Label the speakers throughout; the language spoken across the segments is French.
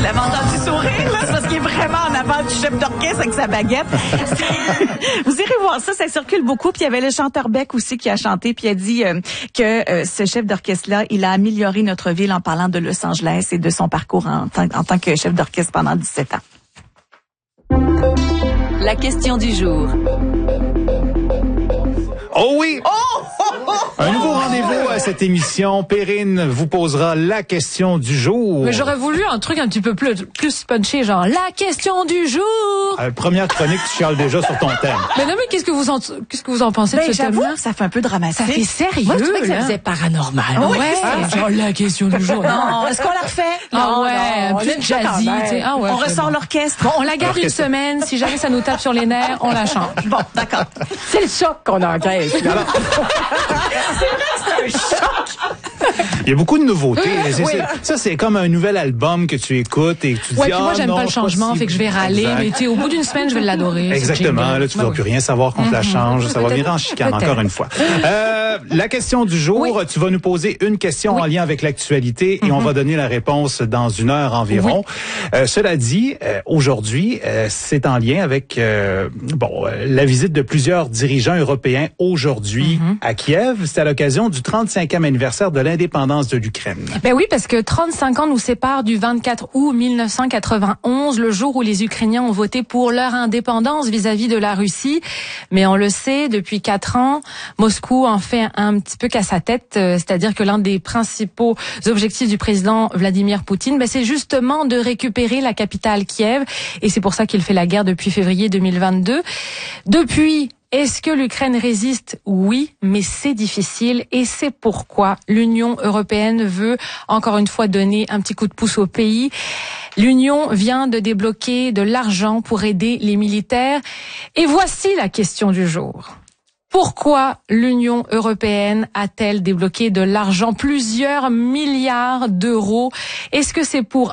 Speaker 1: l'avez entendu sourire, là? C'est parce qu'il est vraiment en avant du chef d'orchestre avec sa baguette. Vous irez voir ça circule beaucoup. Puis il y avait le chanteur Beck aussi qui a chanté, puis il a dit que ce chef d'orchestre-là, il a amélioré notre ville en parlant de Los Angeles et de son parcours en tant que chef d'orchestre pendant 17 ans.
Speaker 2: La question du jour.
Speaker 3: Oh oui! Un nouveau rendez-vous à cette émission. Perrine vous posera la question du jour.
Speaker 4: Mais j'aurais voulu un truc un petit peu plus punché, genre la question du jour.
Speaker 3: Première chronique, tu chiales déjà sur ton thème.
Speaker 4: Mais non, mais qu'est-ce que vous en pensez de ce thème-là?
Speaker 1: Ça fait un peu dramatique.
Speaker 4: Ça fait sérieux.
Speaker 1: Moi, je trouvais que ça
Speaker 4: là.
Speaker 1: faisait paranormal.
Speaker 4: Ouais, genre la question du jour.
Speaker 1: Non, est-ce qu'on la refait?
Speaker 4: Ah ouais, plus jazzy. Ah ouais,
Speaker 1: on ressort l'orchestre.
Speaker 4: Bon, on la garde une semaine. Si jamais ça nous tape sur les nerfs, on la change.
Speaker 1: Bon, d'accord.
Speaker 5: C'est le choc qu'on encaisse.
Speaker 1: C'est vrai que c'est un choc.
Speaker 3: Il y a beaucoup de nouveautés.
Speaker 4: Oui.
Speaker 3: Ça, c'est comme un nouvel album que tu écoutes et que tu te dis,
Speaker 4: puis moi, j'aime
Speaker 3: non,
Speaker 4: pas le changement, fait que je vais râler.
Speaker 3: Exact.
Speaker 4: Mais tu sais, au bout d'une semaine, je vais l'adorer.
Speaker 3: Exactement. Là, tu ne vas plus rien savoir qu'on te la change. Ça va virer en chicane, encore une fois. La question du jour, tu vas nous poser une question en lien avec l'actualité et on va donner la réponse dans 1 heure environ. Cela dit, aujourd'hui, c'est en lien avec la visite de plusieurs dirigeants européens aujourd'hui à Kiev. C'est à l'occasion du 35e anniversaire de l'indépendance de l'Ukraine.
Speaker 4: Ben oui, parce que 35 ans nous séparent du 24 août 1991, le jour où les Ukrainiens ont voté pour leur indépendance vis-à-vis de la Russie. Mais on le sait, depuis 4 ans, Moscou en fait un petit peu qu'à sa tête, c'est-à-dire que l'un des principaux objectifs du président Vladimir Poutine, c'est justement de récupérer la capitale Kiev, et c'est pour ça qu'il fait la guerre depuis février 2022. Depuis, est-ce que l'Ukraine résiste? Oui, mais c'est difficile et c'est pourquoi l'Union européenne veut encore une fois donner un petit coup de pouce au pays. L'Union vient de débloquer de l'argent pour aider les militaires. Et voici la question du jour. Pourquoi l'Union européenne a-t-elle débloqué de l'argent, plusieurs milliards d'euros? Est-ce que c'est pour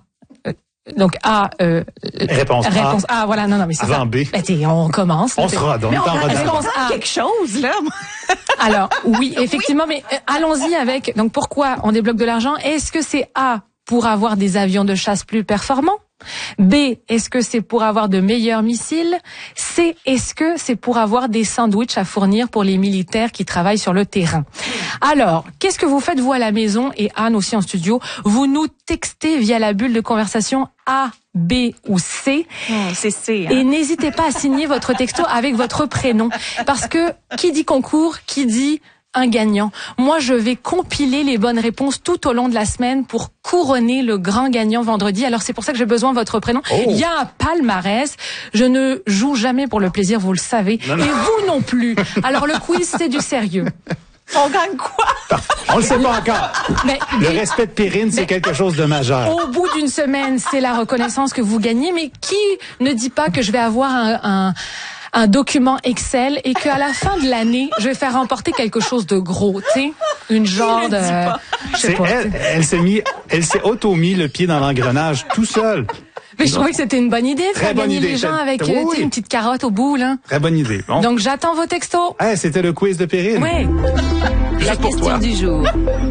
Speaker 3: Réponse
Speaker 4: A. Voilà, non, mais c'est
Speaker 3: avant
Speaker 4: ça.
Speaker 3: B.
Speaker 4: On commence.
Speaker 3: On se rade, on est en
Speaker 1: Réponse A. Quelque chose, là.
Speaker 4: Alors, oui, effectivement, mais allons-y avec, donc pourquoi on débloque de l'argent? Est-ce que c'est A, pour avoir des avions de chasse plus performants? B, est-ce que c'est pour avoir de meilleurs missiles? C, est-ce que c'est pour avoir des sandwichs à fournir pour les militaires qui travaillent sur le terrain? Alors, qu'est-ce que vous faites, vous, à la maison, et Anne aussi en studio? Vous nous textez via la bulle de conversation A, B ou C.
Speaker 1: C'est C.
Speaker 4: Et n'hésitez pas à signer votre texto avec votre prénom. Parce que qui dit concours, qui dit un gagnant. Moi, je vais compiler les bonnes réponses tout au long de la semaine pour couronner le grand gagnant vendredi. Alors, c'est pour ça que j'ai besoin de votre prénom. Il y a un palmarès. Je ne joue jamais pour le plaisir, vous le savez. Et vous non plus. Alors, le quiz, c'est du sérieux.
Speaker 1: On gagne quoi?
Speaker 3: On le sait pas encore. Le respect de Perrine, c'est quelque chose de majeur.
Speaker 4: Au bout d'une semaine, c'est la reconnaissance que vous gagnez. Mais qui ne dit pas que je vais avoir un document Excel et qu'à la fin de l'année, je vais faire remporter quelque chose de gros, tu sais, une genre de... Je sais pas.
Speaker 3: Elle s'est auto-mis le pied dans l'engrenage tout seul.
Speaker 4: Mais je trouvais que c'était une bonne idée de faire gagner les gens avec une petite carotte au bout, là.
Speaker 3: Très bonne idée. Bon.
Speaker 4: Donc, j'attends vos textos.
Speaker 3: C'était le quiz de Perrine.
Speaker 4: Oui.
Speaker 2: La question du jour.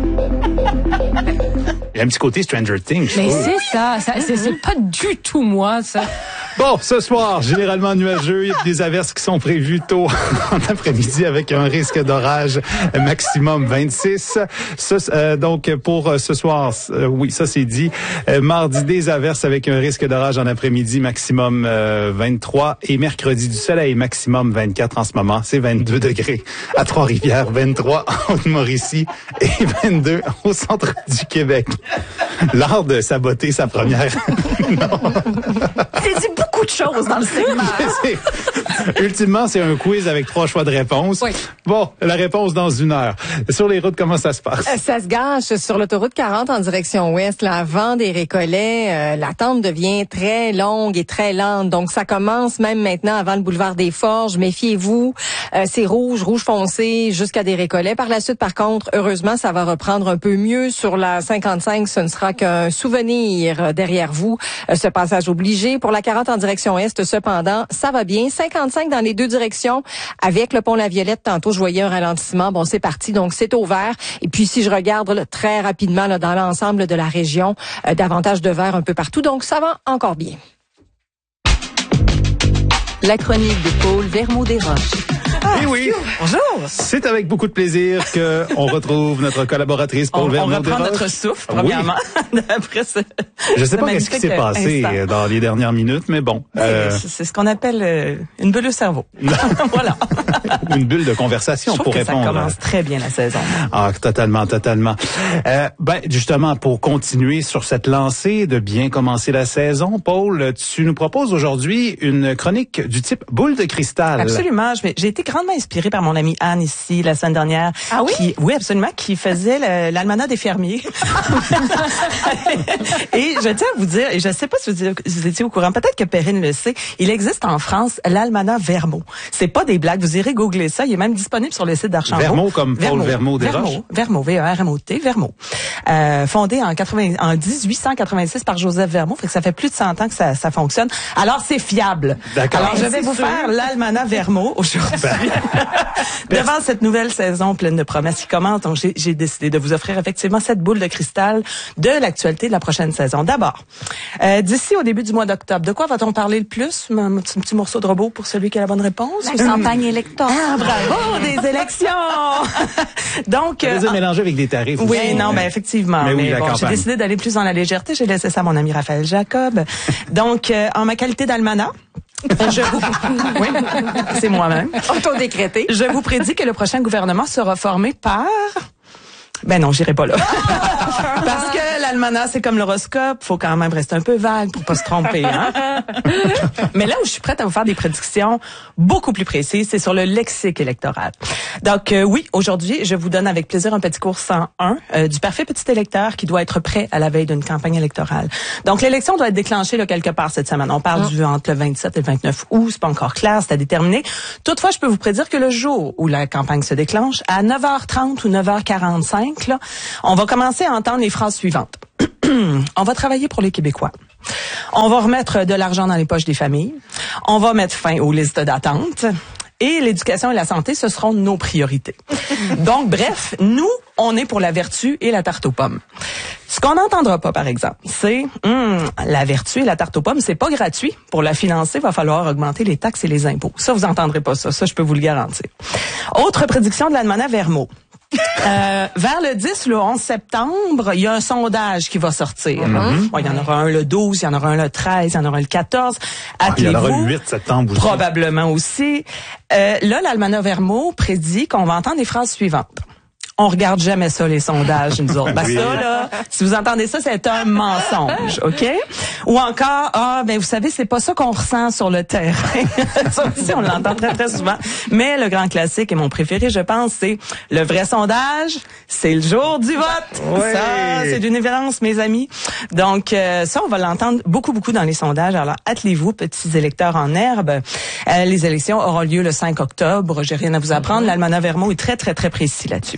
Speaker 3: Il y a un petit côté Stranger Things.
Speaker 4: Mais c'est ça. C'est pas du tout moi, ça.
Speaker 3: Bon, ce soir, généralement nuageux, il y a des averses qui sont prévues tôt en après-midi avec un risque d'orage maximum 26. Donc, pour ce soir, oui, ça c'est dit. Mardi, des averses avec un risque d'orage en après-midi maximum 23. Et mercredi, du soleil maximum 24 en ce moment. C'est 22 degrés à Trois-Rivières, 23 en Haute-Mauricie et 22 au centre du Québec. L'art de saboter sa première...
Speaker 1: C'est dit beaucoup de choses dans le segment.
Speaker 3: Ultimement, c'est un quiz avec 3 choix de réponse.
Speaker 4: Oui.
Speaker 3: Bon, la réponse dans 1 heure. Sur les routes, comment ça se passe?
Speaker 5: Ça se gâche sur l'autoroute 40 en direction ouest, là, avant des Récollets. L'attente devient très longue et très lente. Donc, ça commence même maintenant avant le boulevard des Forges. Méfiez-vous. C'est rouge foncé jusqu'à des Récollets. Par la suite, par contre, heureusement, ça va reprendre un peu mieux sur la 55 45, ce ne sera qu'un souvenir derrière vous. Ce passage obligé. Pour la 40 en direction est, cependant, ça va bien. 55 dans les deux directions avec le pont La Violette. Tantôt, je voyais un ralentissement. Bon, c'est parti. Donc, c'est au vert. Et puis, si je regarde là, très rapidement là, dans l'ensemble de la région, davantage de vert un peu partout. Donc, ça va encore bien.
Speaker 2: La chronique de Paul Vermaux-Desroches.
Speaker 3: Et oui,
Speaker 1: Bonjour.
Speaker 3: c'est avec beaucoup de plaisir que on retrouve notre collaboratrice Paul Vermaux-Desroches.
Speaker 1: On reprend notre souffle, premièrement. Après
Speaker 3: Je sais pas qu'est-ce qui s'est passé dans les dernières minutes, mais bon.
Speaker 1: C'est ce qu'on appelle une bulle au cerveau. Voilà.
Speaker 3: Une bulle de conversation pour répondre.
Speaker 1: Ça commence très bien la saison.
Speaker 3: Ah, totalement. Justement, pour continuer sur cette lancée de bien commencer la saison, Paul, tu nous proposes aujourd'hui une chronique du type boule de cristal.
Speaker 1: Absolument. J'ai été grandement inspirée par mon amie Anne ici la semaine dernière.
Speaker 5: Ah oui?
Speaker 1: Oui, absolument, qui faisait l'almanach des fermiers. Et je tiens à vous dire, et je ne sais pas si vous étiez au courant, peut-être que Perrine le sait, il existe en France l'almanach Vermaux. C'est pas des blagues, vous irez googler ça, il est même disponible sur le site d'Archambault.
Speaker 3: Vermaux comme Paul Vermaux-Desroches.
Speaker 1: Vermaux, V-E-R-M-O-T, Vermaux. Fondé en 1886 par Joseph Vermaux, fait que ça fait plus de 100 ans que ça fonctionne. Alors c'est fiable.
Speaker 3: D'accord.
Speaker 1: Alors je vais vous faire l'almanach Vermaux aujourd'hui. Devant cette nouvelle saison pleine de promesses qui commence, donc j'ai décidé de vous offrir effectivement cette boule de cristal de l'actualité de la prochaine saison. D'abord, d'ici au début du mois d'octobre, de quoi va-t-on parler le plus? Un petit morceau de robot pour celui qui a la bonne réponse?
Speaker 2: La campagne électorale.
Speaker 1: Ah, bravo, des élections! Donc,
Speaker 3: les a mélangés avec des tarifs.
Speaker 1: oui,
Speaker 3: aussi.
Speaker 1: non, ben effectivement.
Speaker 3: Mais oui, la
Speaker 1: bon, j'ai
Speaker 3: campagne.
Speaker 1: décidé d'aller plus dans la légèreté. J'ai laissé ça à mon ami Raphaël Jacob. Donc, en ma qualité d'almanach, oui, c'est moi-même.
Speaker 5: Autodécrété.
Speaker 1: Je vous prédis que le prochain gouvernement sera formé par... Ben non, j'irai pas là. Parce que l'almanach, c'est comme l'horoscope, faut quand même rester un peu vague pour pas se tromper, hein. Mais là où je suis prête à vous faire des prédictions beaucoup plus précises, c'est sur le lexique électoral. Donc oui, aujourd'hui, je vous donne avec plaisir un petit cours 101 du parfait petit électeur qui doit être prêt à la veille d'une campagne électorale. Donc l'élection doit être déclenchée là, quelque part cette semaine. On parle entre le 27 et le 29 août, c'est pas encore clair, c'est à déterminer. Toutefois, je peux vous prédire que le jour où la campagne se déclenche, à 9h30 ou 9h45, là, on va commencer à entendre les phrases suivantes. On va travailler pour les Québécois. On va remettre de l'argent dans les poches des familles. On va mettre fin aux listes d'attente. Et l'éducation et la santé, ce seront nos priorités. Donc, bref, nous, on est pour la vertu et la tarte aux pommes. Ce qu'on n'entendra pas, par exemple, c'est la vertu et la tarte aux pommes, c'est pas gratuit. Pour la financer, il va falloir augmenter les taxes et les impôts. Ça, vous entendrez pas ça. Ça, je peux vous le garantir. Autre prédiction de l'almanach Vermaux. Vers le 10, le 11 septembre, il y a un sondage qui va sortir. Bon, il y en aura un le 12, il y en aura un le 13, il y en aura un le 14.
Speaker 3: Il y en aura le 8 septembre aussi.
Speaker 1: Probablement aussi. Là, l'almanach Vermaux prédit qu'on va entendre les phrases suivantes. On regarde jamais ça, les sondages, nous autres. Ben,
Speaker 3: oui.
Speaker 1: ça, là, si vous entendez ça, c'est un mensonge, OK? Ou encore, ben, vous savez, c'est pas ça qu'on ressent sur le terrain. Ça aussi, on l'entend très, très souvent. Mais le grand classique et mon préféré, je pense, c'est le vrai sondage, c'est le jour du vote.
Speaker 3: Ouais.
Speaker 1: Ça, c'est d'une évidence, mes amis. Donc, ça, on va l'entendre beaucoup, beaucoup dans les sondages. Alors, attelez-vous, petits électeurs en herbe. Les élections auront lieu le 5 octobre. J'ai rien à vous apprendre. L'almanach Vermaux est très, très, très précis là-dessus.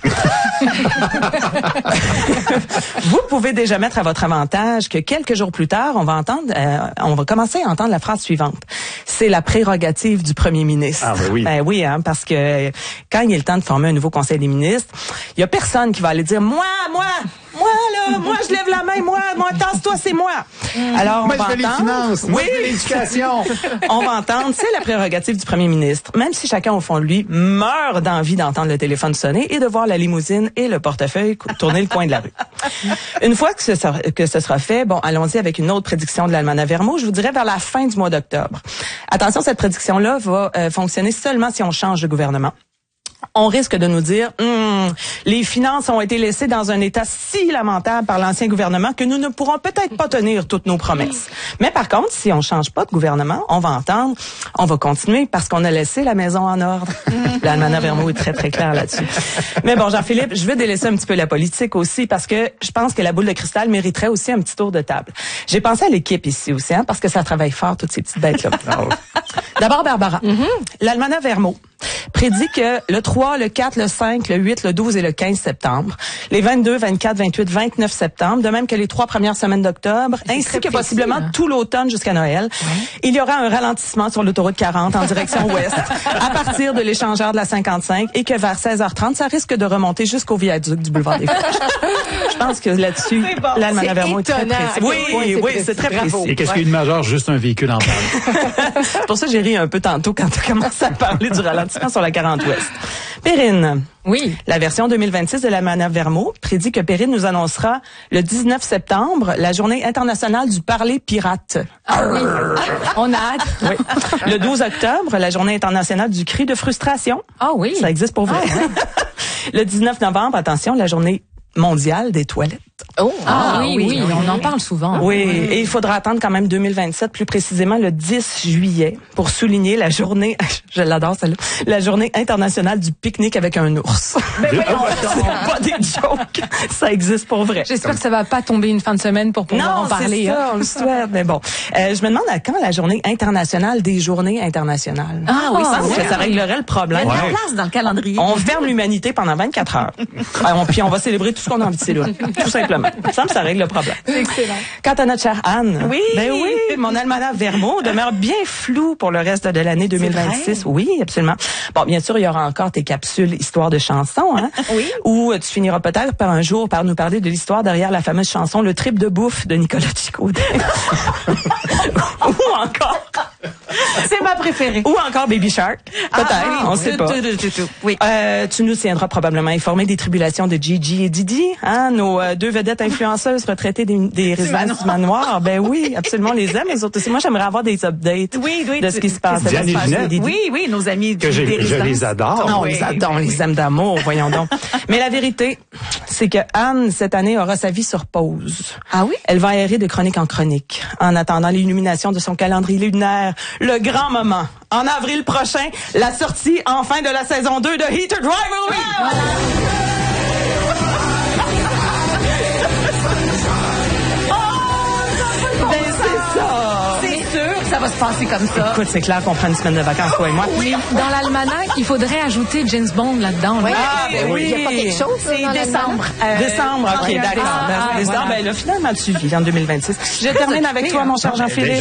Speaker 1: Vous pouvez déjà mettre à votre avantage que quelques jours plus tard, on va commencer à entendre la phrase suivante. C'est la prérogative du premier ministre.
Speaker 3: Ah, ben oui.
Speaker 1: Ben oui, hein, parce que quand il est le temps de former un nouveau conseil des ministres, il y a personne qui va aller dire moi, je lève la main, moi, tasse-toi, c'est moi. Alors, on
Speaker 3: Moi,
Speaker 1: va
Speaker 3: je fais les
Speaker 1: entendre.
Speaker 3: finances. Moi, je fais l'éducation.
Speaker 1: On va entendre, c'est la prérogative du premier ministre. Même si chacun au fond de lui meurt d'envie d'entendre le téléphone sonner et de voir la limousine et le portefeuille tourner le coin de la rue. Une fois que ce sera fait, bon, allons-y avec une autre prédiction de l'almanach Vermaux. Je vous dirais vers la fin du mois d'octobre. Attention, cette prédiction-là va fonctionner seulement si on change de gouvernement. On risque de nous dire, les finances ont été laissées dans un état si lamentable par l'ancien gouvernement que nous ne pourrons peut-être pas tenir toutes nos promesses. Mais par contre, si on change pas de gouvernement, on va entendre, on va continuer parce qu'on a laissé la maison en ordre. L'almanach Vermaux est très, très clair là-dessus. Mais bon, Jean-Philippe, je veux délaisser un petit peu la politique aussi parce que je pense que la boule de cristal mériterait aussi un petit tour de table. J'ai pensé à l'équipe ici aussi, hein, parce que ça travaille fort, toutes ces petites bêtes-là. D'abord, Barbara. L'almanach Vermaux
Speaker 6: prédit que le 3, le 4, le 5, le 8, le 12 et le 15 septembre, les 22, 24, 28, 29 septembre, de même que les 3 premières semaines d'octobre, ainsi que possiblement tout l'automne jusqu'à Noël, il y aura un ralentissement sur l'autoroute 40 en direction ouest à partir de l'échangeur de la 55 et que vers 16h30, ça risque de remonter jusqu'au viaduc du boulevard des Forges. Je pense que là-dessus, l'Almanach Vermont est très précis. Oui, c'est très précis.
Speaker 3: Et qu'est-ce qu'une majeure? Juste un véhicule en panne.
Speaker 6: C'est pour ça que j'ai ri un peu tantôt quand tu as commencé à parler du ralentissement sur la 40 ouest. Perrine.
Speaker 4: Oui.
Speaker 6: La version 2026 de l'Almanach Vermont prédit que Perrine nous annoncera le 19 septembre la journée internationale du parler pirate.
Speaker 4: Ah oui. On a hâte.
Speaker 6: Oui. Le 12 octobre, la journée internationale du cri de frustration.
Speaker 4: Ah oui.
Speaker 6: Ça existe pour vrai. Le 19 novembre, attention, la journée mondiale des toilettes.
Speaker 4: Oui, on en parle souvent.
Speaker 6: Oui, et il faudra attendre quand même 2027, plus précisément le 10 juillet, pour souligner la journée, je l'adore celle-là, la journée internationale du pique-nique avec un ours. C'est pas des jokes, ça existe pour vrai.
Speaker 4: J'espère que ça va pas tomber une fin de semaine pour pouvoir en parler.
Speaker 6: Non, c'est ça, on le souhaite, mais bon. Je me demande à quand la journée internationale des journées internationales.
Speaker 1: Ah oui,
Speaker 6: ça réglerait le problème.
Speaker 1: Il y a de la place dans le calendrier.
Speaker 6: On ferme l'humanité pendant 24 heures. Puis on va célébrer tout ce qu'on a envie de célébrer. Tout simplement. Il me semble que ça règle le problème.
Speaker 4: C'est excellent.
Speaker 6: Quant à notre chère Anne.
Speaker 1: Oui.
Speaker 6: Ben oui, mon Almanach Vermont demeure bien flou pour le reste de l'année 2026. Oui, absolument. Bon, bien sûr, il y aura encore tes capsules Histoire de chansons, hein.
Speaker 1: Oui.
Speaker 6: Où tu finiras peut-être par un jour par nous parler de l'histoire derrière la fameuse chanson Le trip de bouffe de Nicolas Chicodet. Ou encore.
Speaker 1: C'est ma préférée.
Speaker 6: Ou encore Baby Shark. Peut-être, on sait pas.
Speaker 1: Oui.
Speaker 6: Tu nous tiendras probablement informés des tribulations de Gigi et Didi, hein, nos deux vedettes influenceuses retraitées des résidences du manoir. Ben oui, absolument, on les aime, les autres aussi. Moi, j'aimerais avoir des updates de ce qui se passe.
Speaker 3: Diane et Ginette.
Speaker 1: Oui, nos amis
Speaker 3: Que je les adore.
Speaker 6: Non, on les adore, on les aime d'amour, voyons donc. Mais la vérité, c'est que Anne, cette année, aura sa vie sur pause.
Speaker 1: Ah oui?
Speaker 6: Elle va errer de chronique en chronique, en attendant l'illumination de son calendrier lunaire, le grand moment. En avril prochain, la sortie enfin de la saison 2 de Heated Rivalry.
Speaker 1: Ça va se passer comme ça.
Speaker 6: Écoute, c'est clair qu'on prend une semaine de vacances, toi et moi.
Speaker 4: Oui, dans l'almanach, il faudrait ajouter James Bond là-dedans.
Speaker 5: Oui.
Speaker 4: là.
Speaker 5: Ben oui. Il y a pas quelque chose.
Speaker 1: C'est
Speaker 5: dans
Speaker 1: décembre.
Speaker 6: Décembre, ok, d'accord. Décembre, ben là, finalement, tu vis en 2026. Je termine avec toi, mon cher Jean-Philippe.